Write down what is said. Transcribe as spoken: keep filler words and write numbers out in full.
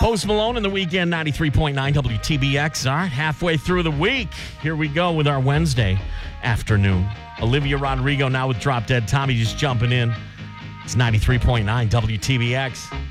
Post Malone in the weekend, ninety-three point nine W T B X. All right, halfway through the week. Here we go with our Wednesday afternoon. Olivia Rodrigo now with Drop Dead. Tommy just jumping in. It's ninety-three point nine W T B X.